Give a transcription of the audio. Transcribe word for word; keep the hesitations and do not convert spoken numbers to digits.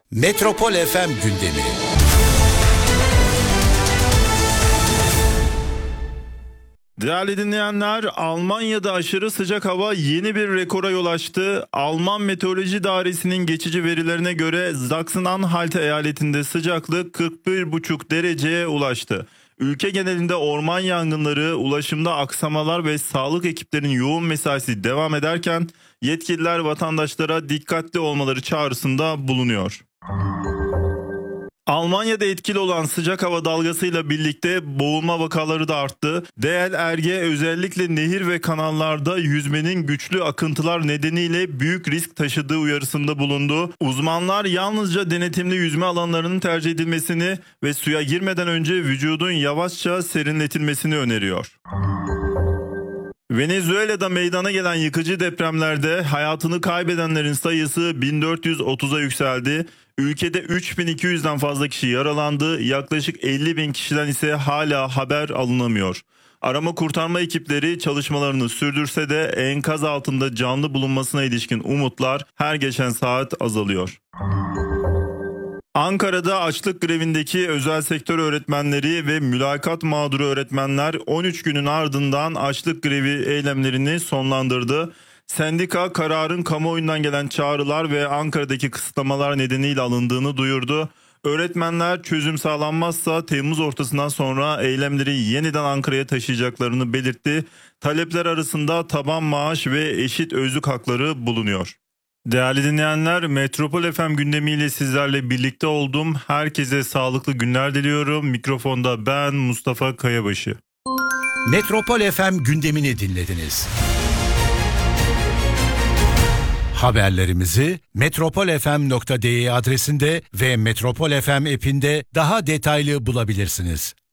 Metropol F M gündemi. Değerli dinleyenler, Almanya'da aşırı sıcak hava yeni bir rekora yol açtı. Alman Meteoroloji Dairesi'nin geçici verilerine göre Sachsen-Anhalt eyaletinde sıcaklık kırk bir buçuk dereceye ulaştı. Ülke genelinde orman yangınları, ulaşımda aksamalar ve sağlık ekiplerinin yoğun mesaisi devam ederken yetkililer vatandaşlara dikkatli olmaları çağrısında bulunuyor. Almanya'da etkili olan sıcak hava dalgasıyla birlikte boğulma vakaları da arttı. D L R G özellikle nehir ve kanallarda yüzmenin güçlü akıntılar nedeniyle büyük risk taşıdığı uyarısında bulundu. Uzmanlar yalnızca denetimli yüzme alanlarının tercih edilmesini ve suya girmeden önce vücudun yavaşça serinletilmesini öneriyor. Venezuela'da meydana gelen yıkıcı depremlerde hayatını kaybedenlerin sayısı bin dört yüz otuza yükseldi. Ülkede üç bin iki yüzden fazla kişi yaralandı, yaklaşık elli bin kişiden ise hala haber alınamıyor. Arama kurtarma ekipleri çalışmalarını sürdürse de enkaz altında canlı bulunmasına ilişkin umutlar her geçen saat azalıyor. Ankara'da açlık grevindeki özel sektör öğretmenleri ve mülakat mağduru öğretmenler on üç günün ardından açlık grevi eylemlerini sonlandırdı. Sendika kararın kamuoyundan gelen çağrılar ve Ankara'daki kısıtlamalar nedeniyle alındığını duyurdu. Öğretmenler çözüm sağlanmazsa Temmuz ortasından sonra eylemleri yeniden Ankara'ya taşıyacaklarını belirtti. Talepler arasında taban maaş ve eşit özlük hakları bulunuyor. Değerli dinleyenler, Metropol F M gündemiyle sizlerle birlikte oldum. Herkese sağlıklı günler diliyorum. Mikrofonda ben Mustafa Kayabaşı. Metropol F M gündemini dinlediniz. Haberlerimizi metropol f m nokta d e adresinde ve Metropol F M app'inde daha detaylı bulabilirsiniz.